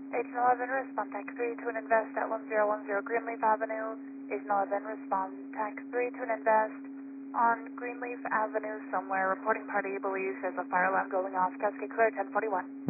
Agent 11, respond TAC 3 to an invest at 1010 Greenleaf Avenue. Agent 11, respond TAC 3 to an invest on Greenleaf Avenue somewhere. Reporting party believes there's a fire alarm going off. Cascade clear, 1041.